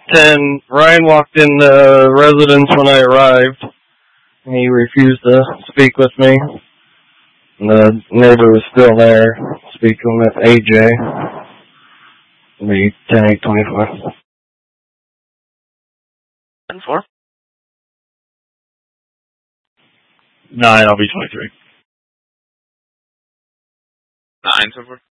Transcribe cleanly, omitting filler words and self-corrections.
10, Ryan walked in the residence when I arrived. He refused to speak with me. The neighbor was still there, speaking with AJ. It'll be 10-8-24. 10-4? 9, I'll be 23. 9 so far?